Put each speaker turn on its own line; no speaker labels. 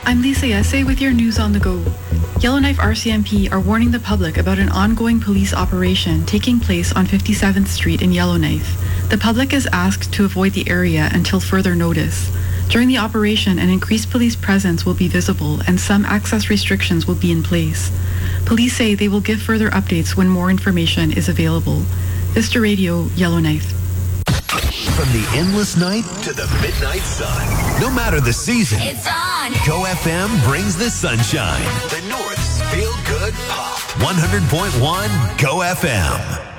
I'm Lisa Yese with your news on the go. Yellowknife RCMP are warning the public about an ongoing police operation taking place on 57th Street in Yellowknife. The public is asked to avoid the area until further notice. During the operation, an increased police presence will be visible and some access restrictions will be in place. Police say they will give further updates when more information is available. Vista Radio, Yellowknife.
From the endless night to the midnight sun, no matter the season,
it's on.
Go FM brings the sunshine. The North's feel-good pop. 100.1 Go FM.